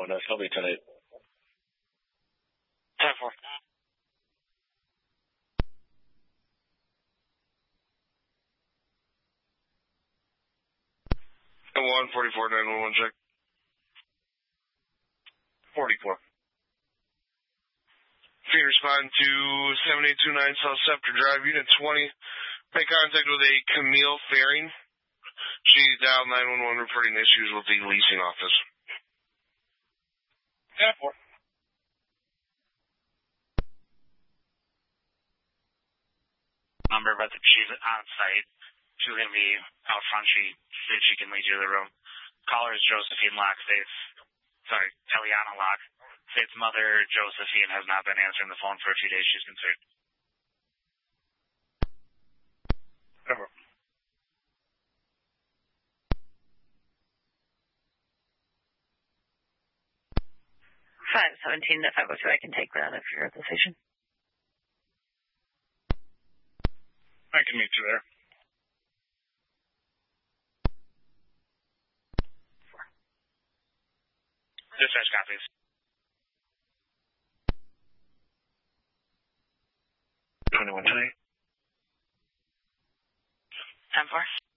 and SW tonight. 10-4. 144 911 check. 44. Field respond to 7829 South Scepter Drive, Unit 20. Make contact with a Camille Faring. She dialed 911 reporting issues with the leasing office. 10-4. Number, but she's on site. She's going to be out front. She said she can lead you to the room. Caller is Josephine Eliana Locke. State's mother, Josephine, has not been answering the phone for a few days. She's concerned. Over. 517 to 502, I can take that if you're at the station. I can meet you there. Dispatch copies. Tonight. 10-4.